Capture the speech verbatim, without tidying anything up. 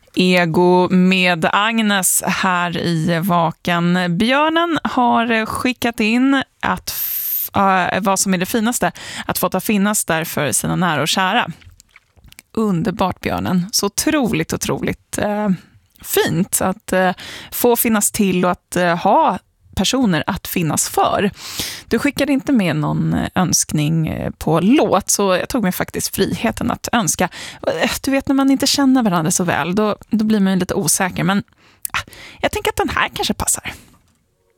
Ego med Agnes här i Vaken. Björnen har skickat in att uh, vad som är det finaste, att få ta finnas där för sina nära och kära. Underbart, Björnen. Så otroligt, otroligt uh, fint att uh, få finnas till och att uh, ha personer att finnas för. Du skickade inte med någon önskning på låt, så jag tog mig faktiskt friheten att önska. Du vet, när man inte känner varandra så väl, då, då blir man lite osäker, men jag tänker att den här kanske passar.